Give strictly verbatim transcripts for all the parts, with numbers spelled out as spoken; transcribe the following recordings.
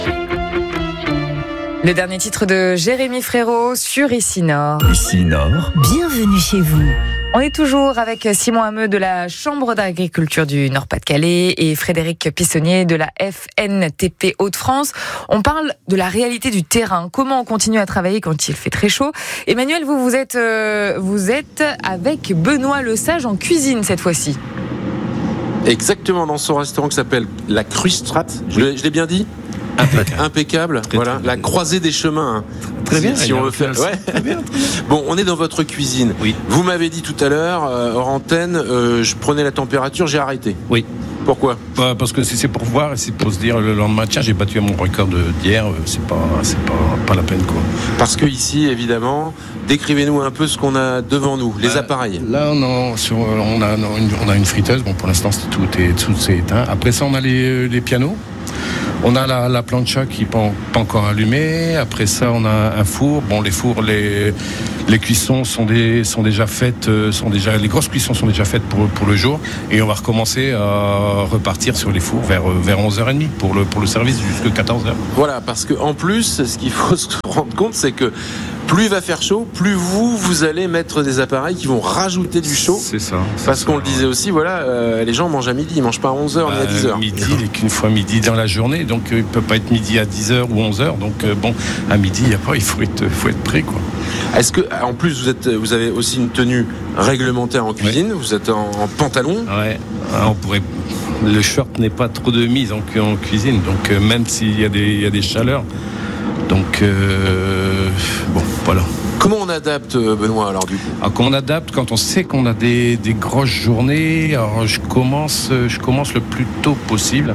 Le dernier titre de Jérémy Frérot sur Ici Nord. Ici Nord. Bienvenue chez vous. On est toujours avec Simon Hameux de la Chambre d'agriculture du Nord-Pas-de-Calais et Frédéric Pissonnier de la F N T P Hauts-de-France. On parle de la réalité du terrain. Comment on continue à travailler quand il fait très chaud. Emmanuel, vous, vous êtes, euh, vous êtes avec Benoît Lesage en cuisine cette fois-ci. Exactement, dans son restaurant qui s'appelle La Crustrat. Je, l'ai, je l'ai bien dit ? Impeccable. Impeccable. Très, voilà, très la croisée des chemins. Hein. Très bien. Si, si on veut faire. Ouais. Très bien, très bien. Bon, on est dans votre cuisine. Oui. Vous m'avez dit tout à l'heure, euh, hors antenne, euh, je prenais la température, j'ai arrêté. Oui. Pourquoi ? Bah, parce que c'est pour voir et c'est pour se dire le lendemain, tiens, j'ai battu mon record d'hier, c'est pas, c'est pas, pas la peine, quoi. Parce que ici, évidemment, décrivez-nous un peu ce qu'on a devant nous, les bah, appareils. Là, on a, sur, on a, une, on a une friteuse. Bon, pour l'instant, tout est, tout est éteint. Après ça, on a les, les pianos. On a la, la plancha qui n'est pas, pas encore allumée. Après ça, on a un four. Bon, les fours, les, les cuissons sont, des, sont déjà faites. Sont déjà, les grosses cuissons sont déjà faites pour, pour le jour. Et on va recommencer à repartir sur les fours vers, vers onze heures trente pour le, pour le service jusqu'à quatorze heures. Voilà, parce qu'en plus, ce qu'il faut se rendre compte, c'est que plus il va faire chaud, plus vous, vous allez mettre des appareils qui vont rajouter du chaud. C'est ça. C'est parce ça, qu'on le disait aussi, voilà, euh, les gens mangent à midi, ils ne mangent pas à onze heures bah, ni à dix heures. Midi, il n'est qu'une fois midi dans la journée, donc euh, il ne peut pas être midi à dix heures ou onze heures. Donc euh, bon, à midi, y a pas, il faut être, faut être prêt, quoi. Est-ce que, en plus, vous, êtes, vous avez aussi une tenue réglementaire en cuisine, oui. Vous êtes en, en pantalon. Ouais, on pourrait... Le short n'est pas trop de mise en, en cuisine, donc euh, même s'il y a des, il y a des chaleurs. Donc, euh, bon, voilà. Comment on adapte, Benoît, alors du coup ? Alors, quand on adapte, quand on sait qu'on a des, des grosses journées, alors je commence, je commence le plus tôt possible.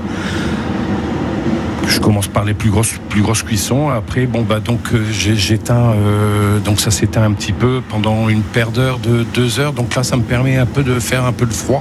Je commence par les plus grosses, plus grosses cuissons. Après, bon bah donc j'ai, j'éteins, euh, donc ça s'éteint un petit peu pendant une paire d'heures de deux heures. Donc là, ça me permet un peu de faire un peu de froid.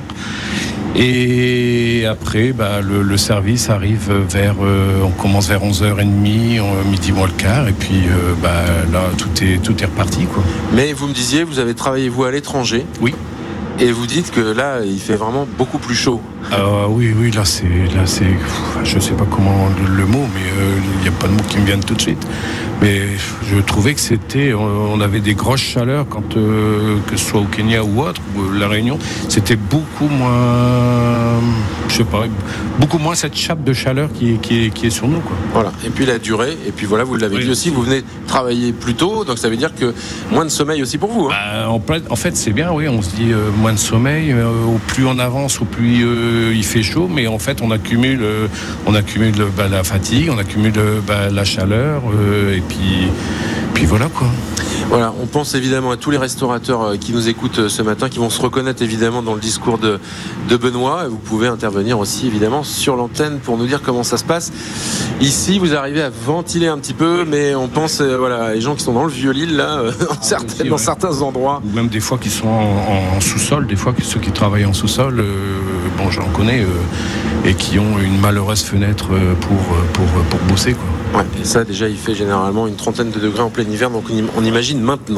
Et après, bah, le, le service arrive vers, euh, on commence vers onze heures trente, midi moins le quart, et puis euh, bah, là, tout est, tout est reparti, quoi. Mais vous me disiez, vous avez travaillé, vous, à l'étranger. Oui. Et vous dites que là, il fait vraiment beaucoup plus chaud. Euh, oui, oui, là, c'est, là, c'est, je sais pas comment le, le mot, mais il euh, n'y a pas de mot qui me viennent tout de suite. Mais je trouvais que c'était, on avait des grosses chaleurs quand, euh, que ce soit au Kenya ou autre, ou la Réunion, c'était beaucoup moins, je sais pas, beaucoup moins cette chape de chaleur qui est, qui est, qui est sur nous, quoi. Voilà. Et puis la durée, et puis voilà, vous l'avez oui, dit aussi, vous venez travailler plus tôt, donc ça veut dire que moins de sommeil aussi pour vous. Hein. Bah, en, plein, en fait, c'est bien, oui, on se dit euh, moins de sommeil, euh, au plus on avance, au plus euh, il fait chaud, mais en fait, on accumule, euh, on accumule bah, la fatigue, on accumule bah, la chaleur, euh, et puis, puis voilà, quoi. Voilà, on pense évidemment à tous les restaurateurs qui nous écoutent ce matin, qui vont se reconnaître évidemment dans le discours de, de Benoît. Vous pouvez intervenir aussi évidemment sur l'antenne pour nous dire comment ça se passe. Ici, vous arrivez à ventiler un petit peu, mais on pense euh, voilà, les gens qui sont dans le Vieux-Lille, là, euh, dans, ah, certains, aussi, dans ouais. certains endroits. Ou même des fois qui sont en, en sous-sol, des fois ceux qui travaillent en sous-sol, euh, bon, j'en connais, euh, et qui ont une malheureuse fenêtre pour, pour, pour bosser, quoi. Ouais, et ça déjà il fait généralement une trentaine de degrés en plein hiver, donc on imagine maintenant.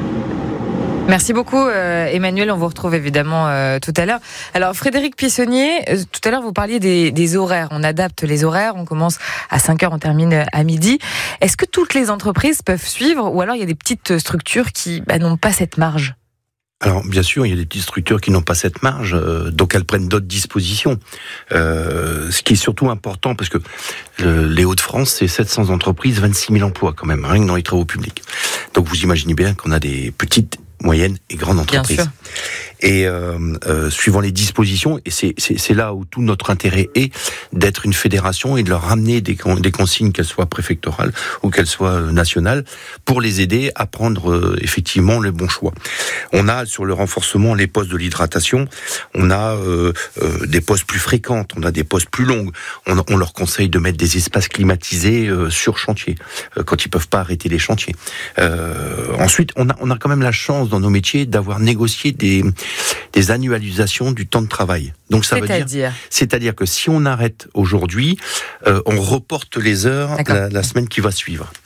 Merci beaucoup euh, Emmanuel, on vous retrouve évidemment euh, tout à l'heure. Alors Frédéric Pissonnier, euh, tout à l'heure vous parliez des, des horaires, on adapte les horaires, on commence à cinq heures, on termine à midi. Est-ce que toutes les entreprises peuvent suivre ou alors il y a des petites structures qui bah, n'ont pas cette marge ? Alors, bien sûr, il y a des petites structures qui n'ont pas cette marge, euh, donc elles prennent d'autres dispositions. Euh, ce qui est surtout important, parce que euh, les Hauts-de-France, c'est sept cents entreprises, vingt-six mille emplois quand même, rien que dans les travaux publics. Donc vous imaginez bien qu'on a des petites, moyennes et grandes entreprises. Bien sûr. Et euh, euh, suivant les dispositions, et c'est, c'est, c'est là où tout notre intérêt est, d'être une fédération et de leur ramener des, des consignes, qu'elles soient préfectorales ou qu'elles soient nationales, pour les aider à prendre euh, effectivement le bon choix. On a sur le renforcement les postes de l'hydratation, on a euh, euh, des postes plus fréquentes, on a des postes plus longues, on, on leur conseille de mettre des espaces climatisés euh, sur chantier, euh, quand ils peuvent pas arrêter les chantiers. Euh, ensuite, on a, on a quand même la chance dans nos métiers d'avoir négocié des des annualisations du temps de travail. Donc ça c'est-à-dire, veut dire, c'est-à-dire que si on arrête aujourd'hui, euh, on reporte les heures la, la semaine qui va suivre.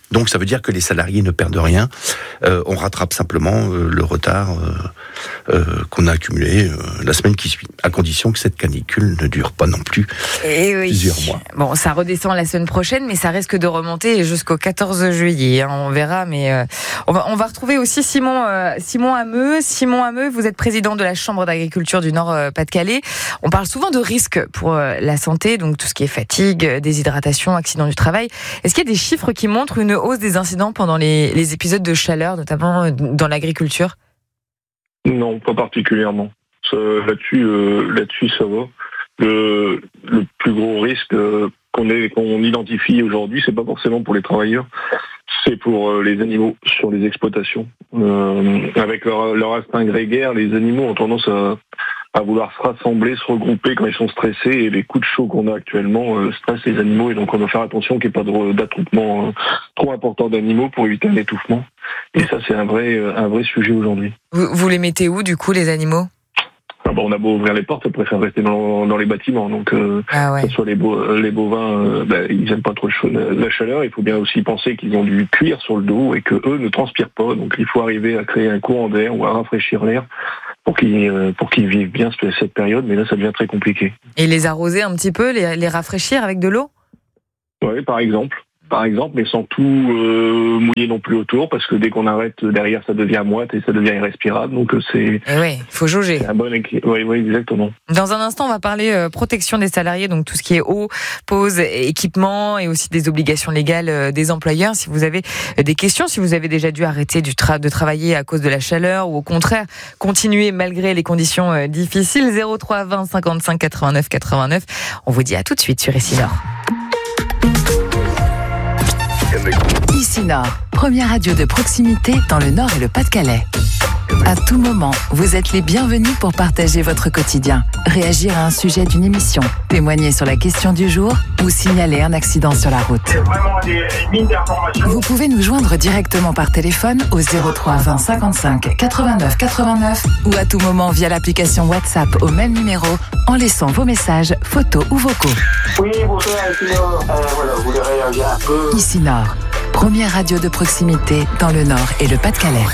Donc ça veut dire que les salariés ne perdent rien. Euh, on rattrape simplement euh, le retard euh, euh, qu'on a accumulé euh, la semaine qui suit, à condition que cette canicule ne dure pas non plus Et oui. plusieurs mois. Bon, ça redescend la semaine prochaine, mais ça risque de remonter jusqu'au quatorze juillet. Hein, on verra, mais euh, on, va, on va retrouver aussi Simon, euh, Simon Hameux. Simon Hameux, vous êtes président de la Chambre d'agriculture du Nord-Pas-de-Calais. On parle souvent de risques pour euh, la santé, donc tout ce qui est fatigue, déshydratation, accident du travail. Est-ce qu'il y a des chiffres qui montrent une hausse des incidents pendant les, les épisodes de chaleur, notamment dans l'agriculture ? Non, pas particulièrement. Ça, là-dessus, euh, là-dessus, ça va. Le, le plus gros risque euh, qu'on, est, qu'on identifie aujourd'hui, c'est pas forcément pour les travailleurs, c'est pour euh, les animaux sur les exploitations. Euh, avec leur, leur instinct grégaire, les animaux ont tendance à, à vouloir se rassembler, se regrouper quand ils sont stressés, et les coups de chaud qu'on a actuellement euh, stressent les animaux, et donc on doit faire attention qu'il n'y ait pas de, d'attroupement euh, trop important d'animaux pour éviter un étouffement. Et ça, c'est un vrai, un vrai sujet aujourd'hui. Vous, vous les mettez où, du coup, les animaux ? Ah bon, on a beau ouvrir les portes, ils préfèrent rester dans, dans les bâtiments. Donc, euh, ah ouais. que ce soit les, beau, les bovins, euh, bah, ils n'aiment pas trop le, la chaleur. Il faut bien aussi penser qu'ils ont du cuir sur le dos et que eux ne transpirent pas. Donc, il faut arriver à créer un courant d'air ou à rafraîchir l'air pour qu'ils, euh, pour qu'ils vivent bien cette période. Mais là, ça devient très compliqué. Et les arroser un petit peu, les, les rafraîchir avec de l'eau ? Oui, par exemple. Par exemple, mais sans tout euh, mouiller non plus autour, parce que dès qu'on arrête, derrière, ça devient moite et ça devient irrespirable. Donc c'est. Et oui, il faut jauger. C'est un bon équilibre. Oui, oui, exactement. Dans un instant, on va parler euh, protection des salariés, donc tout ce qui est eau, pause, équipement, et aussi des obligations légales euh, des employeurs. Si vous avez euh, des questions, si vous avez déjà dû arrêter du tra- de travailler à cause de la chaleur, ou au contraire continuer malgré les conditions euh, difficiles, zéro trois vingt cinquante-cinq quatre-vingt-neuf quatre-vingt-neuf. On vous dit à tout de suite sur Ici Nord. Ici Nord, première radio de proximité dans le Nord et le Pas-de-Calais. À tout moment, vous êtes les bienvenus pour partager votre quotidien, réagir à un sujet d'une émission, témoigner sur la question du jour ou signaler un accident sur la route. Vous pouvez nous joindre directement par téléphone au zéro trois vingt cinquante-cinq quatre-vingt-neuf quatre-vingt-neuf ou à tout moment via l'application WhatsApp au même numéro en laissant vos messages, photos ou vocaux. Oui, bonjour, Ici Nord. Euh, voilà, vous voulez réagir un peu. Ici Nord, première radio de proximité dans le Nord et le Pas-de-Calais.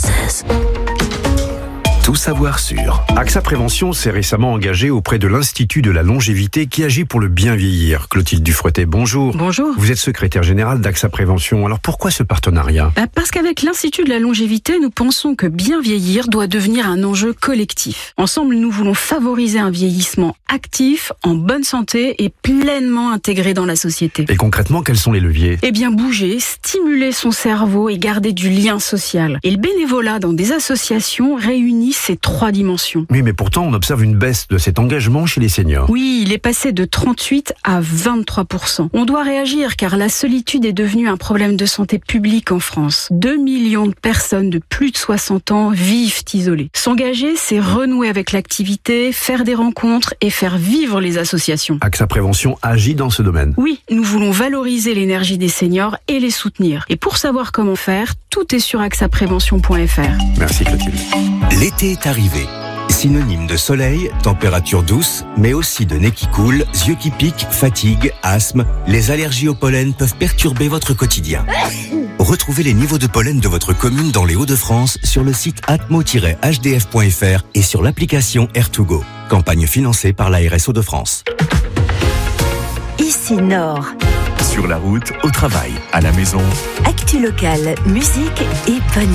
Tout savoir sur. AXA Prévention s'est récemment engagé auprès de l'Institut de la longévité qui agit pour le bien vieillir. Clotilde Dufretet, bonjour. Bonjour. Vous êtes secrétaire générale d'AXA Prévention. Alors pourquoi ce partenariat ? Bah Parce qu'avec l'Institut de la longévité, nous pensons que bien vieillir doit devenir un enjeu collectif. Ensemble, nous voulons favoriser un vieillissement actif, en bonne santé et pleinement intégré dans la société. Et concrètement, quels sont les leviers ? Eh bien, bouger, stimuler son cerveau et garder du lien social. Et le bénévolat dans des associations réunit ces trois dimensions. Oui, mais pourtant, on observe une baisse de cet engagement chez les seniors. Oui, il est passé de trente-huit à vingt-trois pour cent. On doit réagir car la solitude est devenue un problème de santé publique en France. deux millions de personnes de plus de soixante ans vivent isolées. S'engager, c'est renouer avec l'activité, faire des rencontres et faire vivre les associations. AXA Prévention agit dans ce domaine. Oui, nous voulons valoriser l'énergie des seniors et les soutenir. Et pour savoir comment faire, tout est sur axa prévention point f r. Merci Clotilde. L'été est arrivé. Synonyme de soleil, température douce, mais aussi de nez qui coule, yeux qui piquent, fatigue, asthme. Les allergies au pollen peuvent perturber votre quotidien. Retrouvez les niveaux de pollen de votre commune dans les Hauts-de-France sur le site atmo tiret h d f point f r et sur l'application Air to Go. Campagne financée par l'A R S Hauts-de-France. Ici Nord. Sur la route, au travail, à la maison. Actu locale, musique et bonne